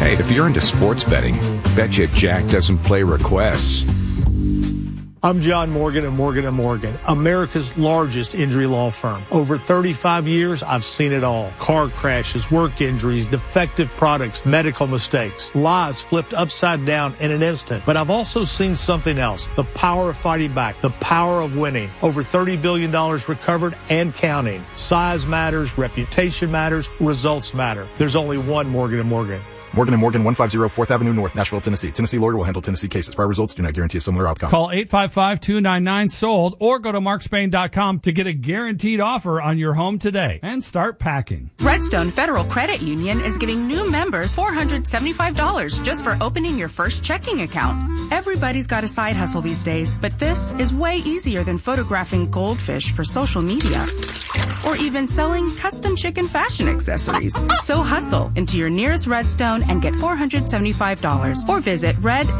Hey, if you're into sports betting, bet you Jack doesn't play requests. I'm John Morgan of Morgan & Morgan, America's largest injury law firm. Over 35 years, I've seen it all. Car crashes, work injuries, defective products, medical mistakes, lives flipped upside down in an instant. But I've also seen something else, the power of fighting back, the power of winning. Over $30 billion recovered and counting. Size matters, reputation matters, results matter. There's only one Morgan & Morgan. Morgan & Morgan, 150 4th Avenue North, Nashville, Tennessee. Tennessee lawyer will handle Tennessee cases. Prior results do not guarantee a similar outcome. Call 855-299-SOLD or go to markspain.com to get a guaranteed offer on your home today and start packing. Redstone Federal Credit Union is giving new members $475 just for opening your first checking account. Everybody's got a side hustle these days, but this is way easier than photographing goldfish for social media or even selling custom chicken fashion accessories. So hustle into your nearest Redstone and get $475 or visit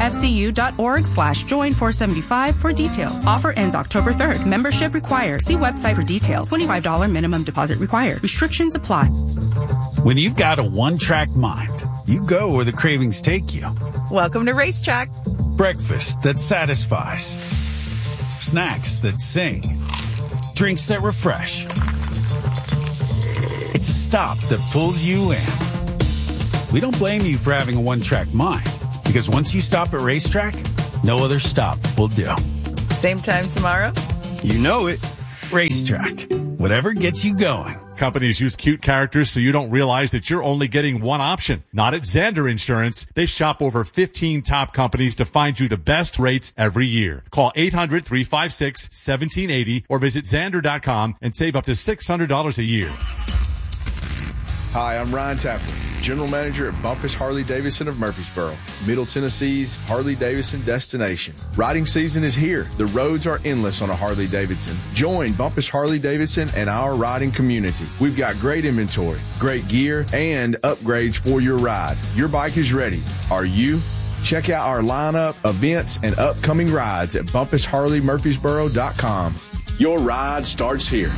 redfcu.org/join475 for details. Offer ends October 3rd. Membership required. See website for details. $25 minimum deposit required. Restrictions apply. When you've got a one-track mind, you go where the cravings take you. Welcome to Racetrack. Breakfast that satisfies. Snacks that sing. Drinks that refresh. It's a stop that pulls you in. We don't blame you for having a one-track mind, because once you stop at Racetrack, no other stop will do. Same time tomorrow? You know it. Racetrack. Whatever gets you going. Companies use cute characters so you don't realize that you're only getting one option. Not at Zander Insurance. They shop over 15 top companies to find you the best rates every year. Call 800-356-1780 or visit Zander.com and save up to $600 a year. Hi, I'm Ryan Tapper, General Manager at Bumpus Harley-Davidson of Murfreesboro, Middle Tennessee's Harley-Davidson destination. Riding season is here. The roads are endless on a Harley-Davidson. Join Bumpus Harley-Davidson and our riding community. We've got great inventory, great gear, and upgrades for your ride. Your bike is ready. Are you? Check out our lineup, events, and upcoming rides at BumpusHarleyMurfreesboro.com. Your ride starts here.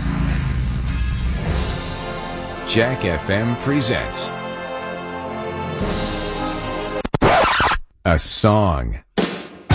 Jack FM presents a song.